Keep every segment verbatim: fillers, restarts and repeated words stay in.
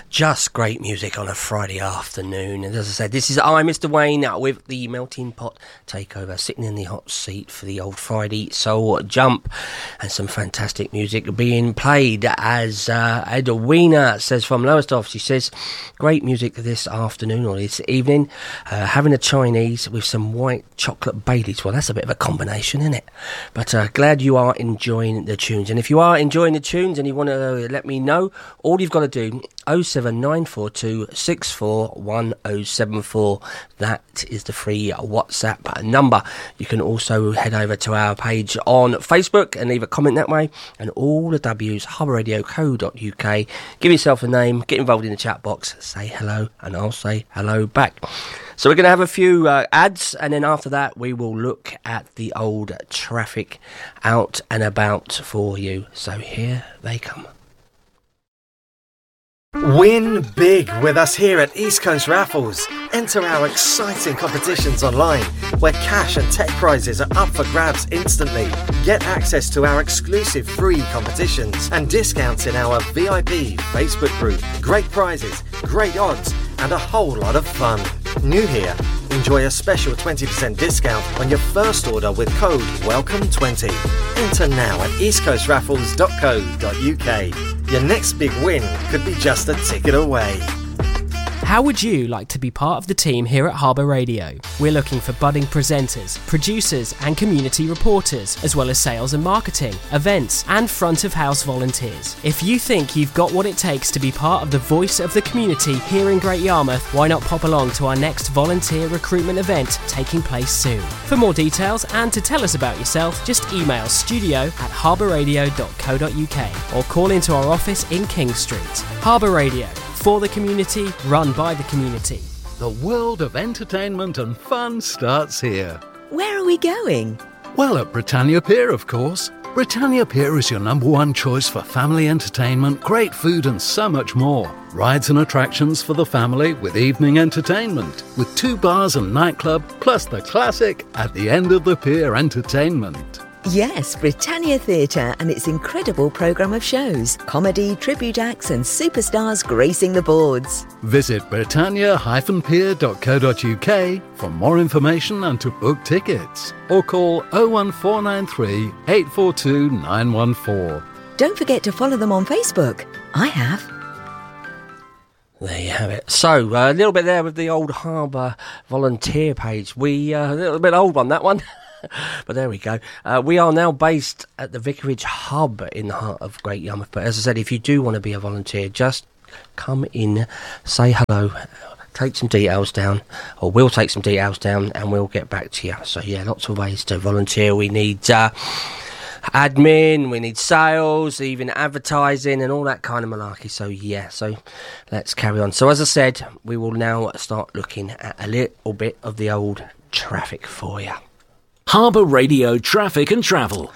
Just great music on a Friday afternoon. And as I said, this is I, Mister Wayne, with the Melting Pot Takeover, sitting in the hot seat for the old Friday Soul Jump. And some fantastic music being played, as uh, Edwina says from Lowestoft. She says, great music this afternoon or this evening. Uh, having a Chinese with some white chocolate Baileys. Well, that's a bit of a combination, isn't it? But uh, glad you are enjoying the tunes. And if you are enjoying the tunes and you want to let me know, all you've got to do, oh seven nine four two six four one oh seven four. That is the free WhatsApp number. You can also head over to our page on Facebook and leave a comment that way. And all the W's, harbour radio co dot U K. Give yourself a name, get involved in the chat box, say hello, and I'll say hello back. So we're going to have a few uh, ads, and then after that we will look at the old traffic out and about for you. So here they come. Win big with us here at East Coast Raffles. Enter our exciting competitions online, where cash and tech prizes are up for grabs instantly. Get access to our exclusive free competitions and discounts in our V I P Facebook group. Great prizes, great odds, and a whole lot of fun. New here, enjoy a special twenty percent discount on your first order with code welcome twenty. Enter now at east coast raffles dot co dot U K. Your next big win could be just a ticket away. How would you like to be part of the team here at Harbour Radio? We're looking for budding presenters, producers and community reporters, as well as sales and marketing, events and front of house volunteers. If you think you've got what it takes to be part of the voice of the community here in Great Yarmouth, why not pop along to our next volunteer recruitment event taking place soon? For more details and to tell us about yourself, just email studio at harbour radio dot co dot U K or call into our office in King Street. Harbour Radio. For the community, run by the community. The world of entertainment and fun starts here. Where are we going? Well, at Britannia Pier, of course. Britannia Pier is your number one choice for family entertainment, great food and so much more. Rides and attractions for the family with evening entertainment, with two bars and nightclub, plus the classic at the end of the pier entertainment. Yes, Britannia Theatre and its incredible programme of shows, comedy, tribute acts and superstars gracing the boards. Visit britannia dash pier dot co dot U K for more information and to book tickets. Or call oh one four nine three, eight four two, nine one four. Don't forget to follow them on Facebook. I have. There you have it. So, uh, a little bit there with the old Harbour volunteer page. We, uh, a little bit old one, that one. But there we go. Uh, we are now based at the Vicarage Hub in the heart of Great Yarmouth. But as I said, if you do want to be a volunteer, just come in, say hello, take some details down, or we'll take some details down and we'll get back to you. So yeah, lots of ways to volunteer. We need uh, admin, we need sales, even advertising and all that kind of malarkey. So yeah, so let's carry on. So as I said, we will now start looking at a little bit of the old traffic for you. Harbour Radio Traffic and Travel.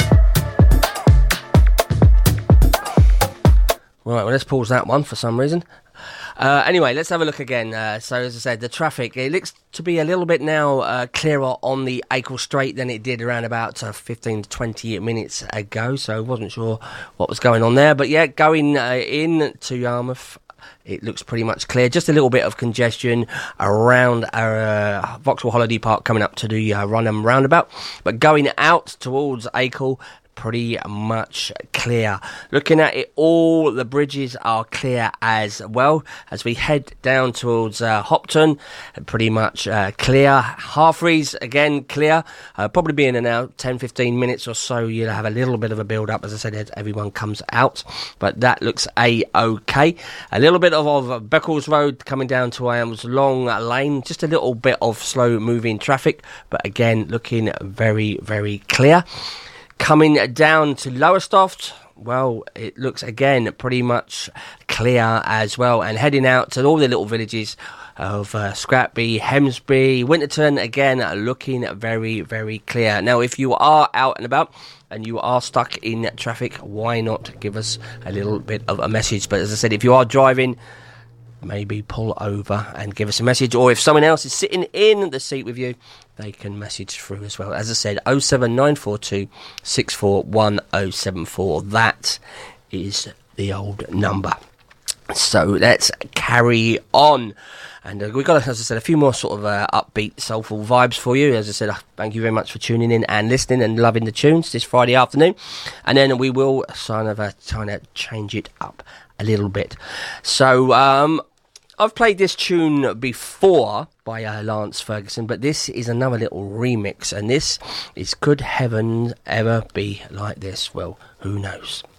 Right, well, let's pause that one for some reason. Uh, anyway, let's have a look again. Uh, so, as I said, the traffic, it looks to be a little bit now uh, clearer on the Acle Strait than it did around about uh, fifteen to twenty minutes ago. So, I wasn't sure what was going on there. But, yeah, going uh, in to Yarmouth, it looks pretty much clear. Just a little bit of congestion around our uh, Vauxhall Holiday Park coming up to the uh, Runham roundabout. But going out towards Acle, pretty much clear. Looking at it all, the bridges are clear as well. As we head down towards uh, Hopton, pretty much uh, clear. Halfreys, again, clear. Uh, probably be in and out ten to fifteen minutes or so. You'll have a little bit of a build-up, as I said, as everyone comes out. But that looks A-OK. A little bit of, of Beccles Road coming down to Iams Long Lane. Just a little bit of slow-moving traffic. But again, looking very, very clear. Coming down to Lowestoft, well, it looks again pretty much clear as well. And heading out to all the little villages of uh, Scrapby, Hemsbury, Winterton, again looking very, very clear. Now, if you are out and about and you are stuck in traffic, why not give us a little bit of a message? But as I said, if you are driving, maybe pull over and give us a message. Or if someone else is sitting in the seat with you, they can message through as well. As I said, oh seven nine four two six four one oh seven four. That is the old number. So let's carry on. And uh, we've got, as I said, a few more sort of uh, upbeat, soulful vibes for you. As I said, uh, thank you very much for tuning in and listening and loving the tunes this Friday afternoon. And then we will kind of uh, try to change it up a little bit. So um, I've played this tune before by uh, Lance Ferguson, but this is another little remix. And this is Could Heaven Ever Be Like This? Well, who knows?